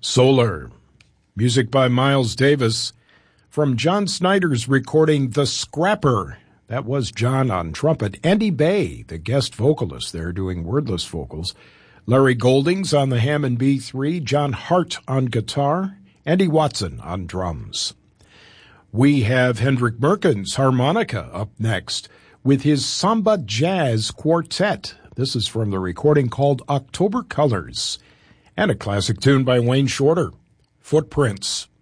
Solar. Music by Miles Davis. From John Snyder's recording, The Scrapper. That was John on trumpet. Andy Bay, the guest vocalist there, doing wordless vocals. Larry Goldings on the Hammond B3. John Hart on guitar. Andy Watson on drums. We have Hendrik Merkens harmonica up next with his Samba Jazz Quartet. This is from the recording called October Colors. And a classic tune by Wayne Shorter, Footprints.